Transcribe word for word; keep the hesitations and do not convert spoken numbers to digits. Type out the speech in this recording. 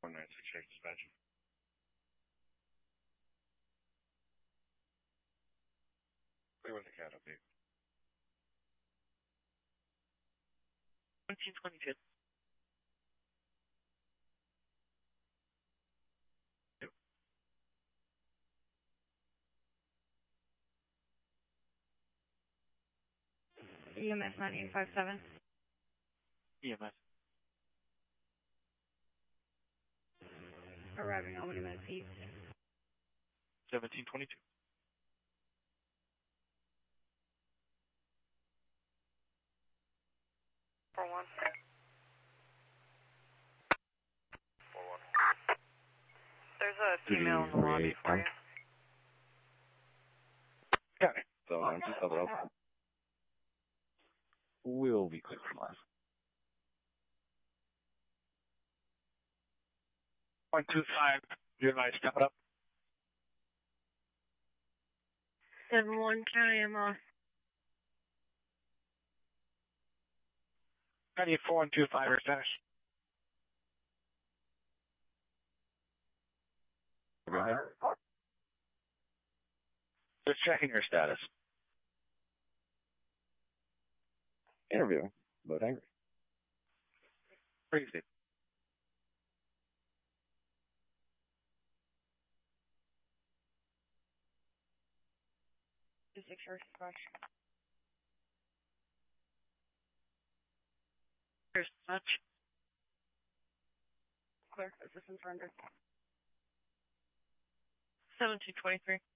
four nine six eight dispatch. Clear with the cat update. seventeen twenty-two. E M S nine eight five seven. E M S. Arriving on Monument East. seventeen twenty-two. four one. four one. There's a female in the lobby for you. Got it. So, um, just cover up. We'll be quick from last. One two five. Your advice, step it up. Seven one County M R. ninety-four one two five, finish. Go ahead. Just checking your status. Interviewing, but angry. Crazy. Two six four dispatch. Here's such. Clear. Assistant surrender. seventeen twenty-three.